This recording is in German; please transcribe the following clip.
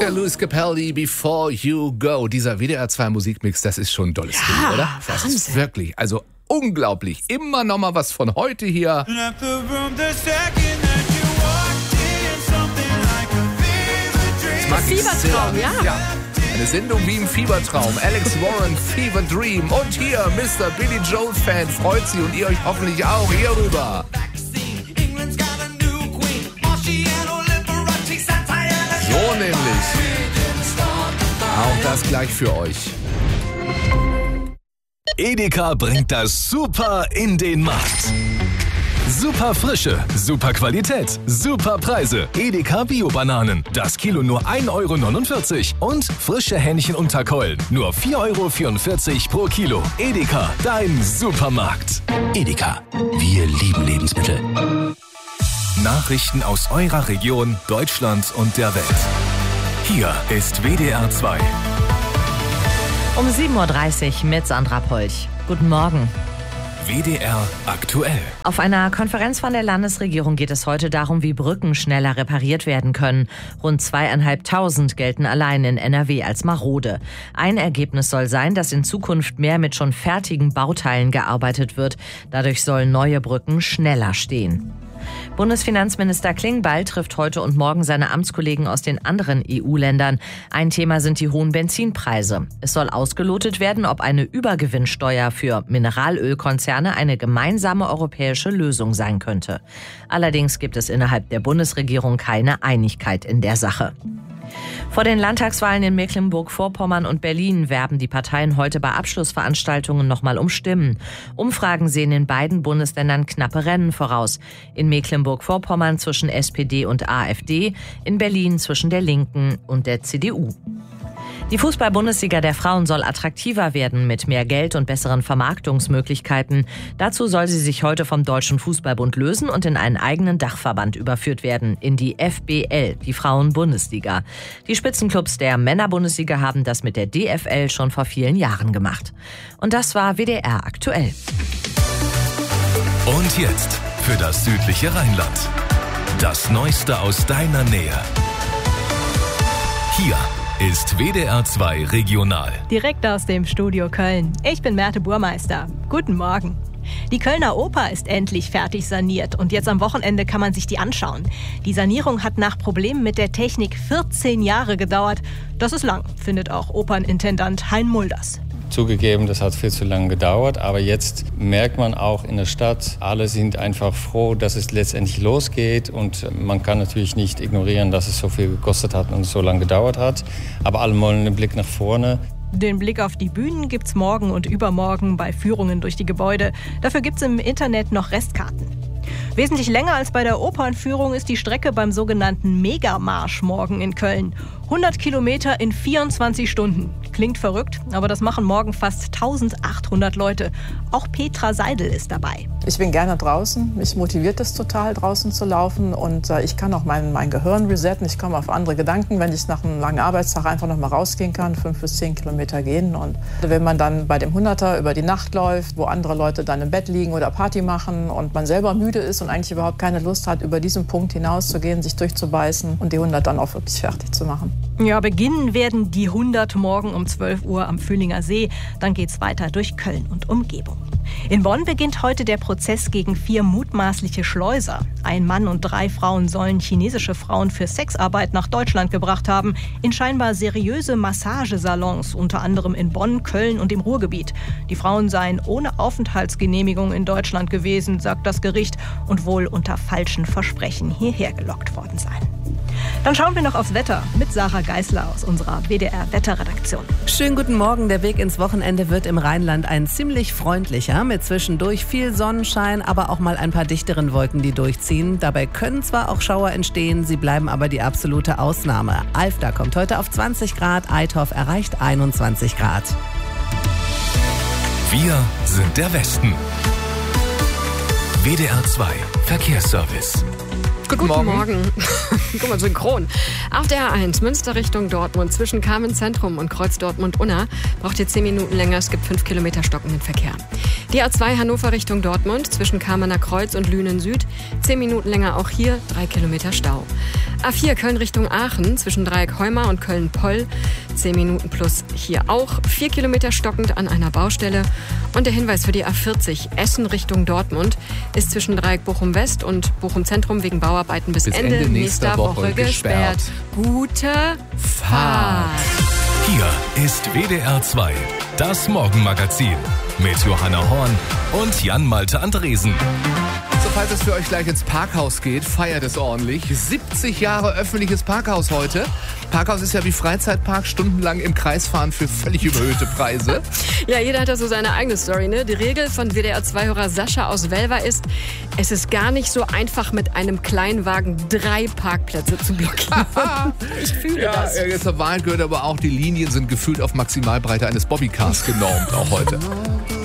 Luis Capaldi, Before You Go. Dieser WDR 2 Musikmix, das ist schon ein dolles Ding, oder? Das Wahnsinn. ist wirklich, also unglaublich. Immer noch mal was von heute hier. Das mag ich sehr. Fiebertraum, ja. Eine Sendung wie im Fiebertraum. Alex Warren, Fever Dream. Und hier, Mr. Billy Joel-Fan freut sich und ihr euch hoffentlich auch hierüber. So nämlich. Auch das gleich für euch. Edeka bringt das Super in den Markt. Super Frische, super Qualität, super Preise. Edeka Bio-Bananen. Das Kilo nur 1,49 € und frische Hähnchenunterkeulen. Nur 4,44 € pro Kilo. Edeka, dein Supermarkt. Edeka, wir lieben Lebensmittel. Nachrichten aus eurer Region, Deutschland und der Welt. Hier ist WDR 2. Um 7.30 Uhr mit Sandra Polch. Guten Morgen. WDR aktuell. Auf einer Konferenz von der Landesregierung geht es heute darum, wie Brücken schneller repariert werden können. Rund 2.500 gelten allein in NRW als marode. Ein Ergebnis soll sein, dass in Zukunft mehr mit schon fertigen Bauteilen gearbeitet wird. Dadurch sollen neue Brücken schneller stehen. Bundesfinanzminister Klingbeil trifft heute und morgen seine Amtskollegen aus den anderen EU-Ländern. Ein Thema sind die hohen Benzinpreise. Es soll ausgelotet werden, ob eine Übergewinnsteuer für Mineralölkonzerne eine gemeinsame europäische Lösung sein könnte. Allerdings gibt es innerhalb der Bundesregierung keine Einigkeit in der Sache. Vor den Landtagswahlen in Mecklenburg-Vorpommern und Berlin werben die Parteien heute bei Abschlussveranstaltungen nochmal um Stimmen. Umfragen sehen in beiden Bundesländern knappe Rennen voraus. In Mecklenburg-Vorpommern zwischen SPD und AfD, in Berlin zwischen der Linken und der CDU. Die Fußball-Bundesliga der Frauen soll attraktiver werden mit mehr Geld und besseren Vermarktungsmöglichkeiten. Dazu soll sie sich heute vom Deutschen Fußballbund lösen und in einen eigenen Dachverband überführt werden, in die FBL, die Frauen-Bundesliga. Die Spitzenclubs der Männer-Bundesliga haben das mit der DFL schon vor vielen Jahren gemacht. Und das war WDR aktuell. Und jetzt für das südliche Rheinland. Das Neueste aus deiner Nähe. Hier ist WDR 2 Regional. Direkt aus dem Studio Köln. Ich bin Merte Burmeister. Guten Morgen. Die Kölner Oper ist endlich fertig saniert und jetzt am Wochenende kann man sich die anschauen. Die Sanierung hat nach Problemen mit der Technik 14 Jahre gedauert. Das ist lang, findet auch Opernintendant Hein Mulders. Zugegeben, das hat viel zu lange gedauert, aber jetzt merkt man auch in der Stadt, alle sind einfach froh, dass es letztendlich losgeht und man kann natürlich nicht ignorieren, dass es so viel gekostet hat und so lange gedauert hat, aber alle wollen einen Blick nach vorne. Den Blick auf die Bühnen gibt's morgen und übermorgen bei Führungen durch die Gebäude. Dafür gibt's im Internet noch Restkarten. Wesentlich länger als bei der Opernführung ist die Strecke beim sogenannten Megamarsch morgen in Köln. 100 Kilometer in 24 Stunden. Klingt verrückt, aber das machen morgen fast 1800 Leute. Auch Petra Seidel ist dabei. Ich bin gerne draußen. Mich motiviert es total, draußen zu laufen. Und ich kann auch mein Gehirn resetten. Ich komme auf andere Gedanken, wenn ich nach einem langen Arbeitstag einfach noch mal rausgehen kann, 5 bis 10 Kilometer gehen. Und wenn man dann bei dem 100er über die Nacht läuft, wo andere Leute dann im Bett liegen oder Party machen und man selber müde ist und eigentlich überhaupt keine Lust hat, über diesen Punkt hinauszugehen, sich durchzubeißen und die 100 dann auch wirklich fertig zu machen. Ja, beginnen werden die 100 morgen um 12 Uhr am Fühlinger See. Dann geht's weiter durch Köln und Umgebung. In Bonn beginnt heute der Prozess gegen 4 mutmaßliche Schleuser. Ein Mann und 3 Frauen sollen chinesische Frauen für Sexarbeit nach Deutschland gebracht haben. In scheinbar seriöse Massagesalons, unter anderem in Bonn, Köln und im Ruhrgebiet. Die Frauen seien ohne Aufenthaltsgenehmigung in Deutschland gewesen, sagt das Gericht, und wohl unter falschen Versprechen hierher gelockt worden seien. Dann schauen wir noch aufs Wetter mit Sarah Geisler aus unserer WDR-Wetterredaktion. Schönen guten Morgen. Der Weg ins Wochenende wird im Rheinland ein ziemlich freundlicher, mit zwischendurch viel Sonnenschein, aber auch mal ein paar dichteren Wolken, die durchziehen. Dabei können zwar auch Schauer entstehen, sie bleiben aber die absolute Ausnahme. Alfter kommt heute auf 20 Grad, Eitorf erreicht 21 Grad. Wir sind der Westen. WDR 2 Verkehrsservice. Guten Morgen. Guck mal, synchron. Auf der A1 Münster Richtung Dortmund zwischen Kamen Zentrum und Kreuz Dortmund-Unna braucht ihr 10 Minuten länger. Es gibt 5 Kilometer stockenden Verkehr. Die A2 Hannover Richtung Dortmund zwischen Kamener Kreuz und Lünen Süd 10 Minuten länger, auch hier 3 Kilometer Stau. A4 Köln Richtung Aachen zwischen Dreieck Heumar und Köln-Poll 10 Minuten plus hier auch 4 Kilometer stockend an einer Baustelle. Und der Hinweis für die A40 Essen Richtung Dortmund ist zwischen Dreieck Bochum West und Bochum Zentrum wegen Bauarbeiten bis Ende nächster Woche gesperrt. Gute Fahrt! Hier ist WDR 2, das Morgenmagazin mit Johanna Horn und Jan-Malte Andresen. So, falls es für euch gleich ins Parkhaus geht, feiert es ordentlich. 70 Jahre öffentliches Parkhaus heute. Parkhaus ist ja wie Freizeitpark, stundenlang im Kreis fahren für völlig überhöhte Preise. Ja, jeder hat da so seine eigene Story, ne? Die Regel von WDR-2-Hörer Sascha aus Welver ist, es ist gar nicht so einfach, mit einem Kleinwagen 3 Parkplätze zu blockieren. Ich fühle das. Ja, zur Wahrheit gehört aber auch, die Linien sind gefühlt auf Maximalbreite eines Bobbycars genormt, auch heute.